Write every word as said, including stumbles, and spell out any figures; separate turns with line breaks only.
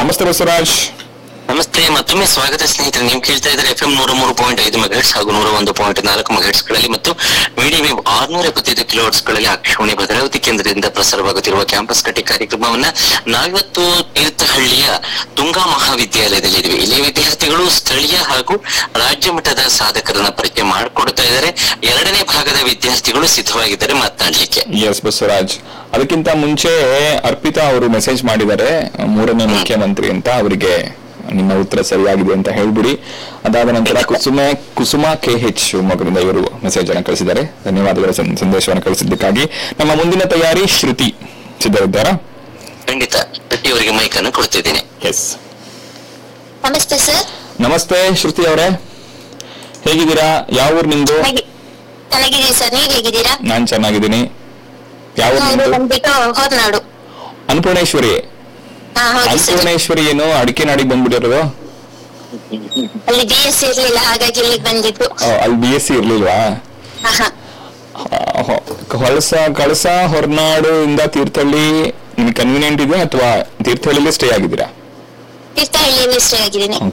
ನಮಸ್ತೆ ಬಸವರಾಜ್.
ನಮಸ್ತೆ, ಮತ್ತೊಮ್ಮೆ ಸ್ವಾಗತ ಸ್ನೇಹಿತರೆ. ನೀವು ಕೇಳ್ತಾ ಇದ್ರೆ ಎಫ್ ಎಂ ನೂರ ಮೂರು ಪಾಯಿಂಟ್ ಐದು ಮೆಗಾಟ್ಸ್ ಹಾಗೂ ನೂರ ಒಂದು ಪಾಯಿಂಟ್ ನಾಲ್ಕು ಮೆಗಾಟ್ಸ್ ಗಳಲ್ಲಿ ಮತ್ತು ಮೀಡಿಯಂ ವೇವ್ ಆರ್ನೂರ ಎಪ್ಪತ್ತೈದು ಕಿಲೋಟ್ಸ್ ಗಳಲ್ಲಿ ಆಕಾಶವಾಣಿ ಭದ್ರಾವತಿ ಕೇಂದ್ರದಿಂದ ಪ್ರಸಾರವಾಗುತ್ತಿರುವ ಕ್ಯಾಂಪಸ್ ಕಟ್ಟಿ ಕಾರ್ಯಕ್ರಮವನ್ನ ನಾವಿವತ್ತು ತೀರ್ಥಹಳ್ಳಿಯ ತುಂಗಾ ಮಹಾವಿದ್ಯಾಲಯದಲ್ಲಿ ಇದ್ವಿ. ಇಲ್ಲಿ ವಿದ್ಯಾರ್ಥಿಗಳು ಸ್ಥಳೀಯ ಹಾಗೂ ರಾಜ್ಯ ಮಟ್ಟದ ಸಾಧಕರನ್ನ ಪರಿಚಯ ಮಾಡಿಕೊಡ್ತಾ ಇದ್ದಾರೆ. ಎರಡನೇ ಭಾಗದ ವಿದ್ಯಾರ್ಥಿಗಳು ಸಿದ್ಧವಾಗಿದ್ದಾರೆ ಮಾತನಾಡ್ಲಿಕ್ಕೆ.
ಎಸ್ ಬಸವರಾಜ್, ಅದಕ್ಕಿಂತ ಮುಂಚೆ ಅರ್ಪಿತಾ ಅವರು ಮೆಸೇಜ್ ಮಾಡಿದ್ದಾರೆ, ಮೂರನೇ ಮುಖ್ಯಮಂತ್ರಿ ಅಂತ. ಅವರಿಗೆ ನಿಮ್ಮ ಉತ್ತರ ಸರಿಯಾಗಿದೆ ಅಂತ ಹೇಳ್ಬಿಡಿ. ಅದಾದ ನಂತರ ಕುಸುಮ ಕುಸುಮ ಕೆ ಹೆಚ್ ಶಿವಮೊಗ್ಗದಿಂದ ಇವರು ಮೆಸೇಜ್ ಅನ್ನು ಕಳಿಸಿದ್ದಾರೆ. ಧನ್ಯವಾದಗಳ ಸಂದೇಶವನ್ನು ಕಳಿಸಿದ್ದಕ್ಕಾಗಿ. ನಮ್ಮ ಮುಂದಿನ ತಯಾರಿ ಶ್ರುತಿ ಸಿದ್ಧರಿದ್ದಾರಾ?
ಖಂಡಿತ, ಶ್ರುತಿ ಅವರಿಗೆ ಮೈಕ್ ಅನ್ನು ಕೊಡ್ತಿದ್ದೀನಿ.
ಎಸ್,
ನಮಸ್ತೆ ಸರ್.
ನಮಸ್ತೆ ಶ್ರುತಿ ಅವರೇ, ಹೇಗಿದ್ದೀರಾ? ಯಾವ ಊರು ನಿಮ್ದು?
ಚೆನ್ನಾಗಿದ್ದೀನಿ ಸರ್, ನೀವು ಹೇಗಿದ್ದೀರಾ?
ನಾನ್ ಚೆನ್ನಾಗಿದ್ದೀನಿ. ಯಾವ ಊರು ನಿಮ್ದು?
ಬಂದ್ಬಿಟ್ಟು ಹೊರನಾಡು.
ಅನ್ನಪೂರ್ಣೇಶ್ವರಿ.
ಹಾ, ಹೌದು ಸರ್.
ಅನ್ನಪೂರ್ಣೇಶ್ವರಿ ಏನು ಅಡಿಕೆ ನಾಡಿಗೆ ಬಂದ್ಬಿಟ್ಟಿರೋದು?
ಅಲ್ಲಿ ಬಿ ಎಸ್ ಸಿ ಇರ್ಲಿಲ್ಲ, ಹಾಗಾಗಿ ಇಲ್ಲಿಗೆ ಬಂದಿದ್ದು.
ಓ, ಅಲ್ಲಿ ಬಿ ಎಸ್ ಸಿ ಇರ್ಲಿಲ್ವಾ?
ಆಹಾ.
ಹೊಳಸ ಕಳಸ ಹೊರನಾಡು ಇಂದ ತೀರ್ಥಹಳ್ಳಿ ನಿಮ್ಗೆ ಕನ್ವೀನಿಯಂಟ್ ಇದೆ ಅಥವಾ ತೀರ್ಥಹಳ್ಳಿಲಿ ಸ್ಟೇ ಆಗಿದ್ದೀರಾ?
ತೀರ್ಥಹಳ್ಳಿಯಲ್ಲಿ ಸ್ಟೇ ಆಗಿದ್ದೀನಿ.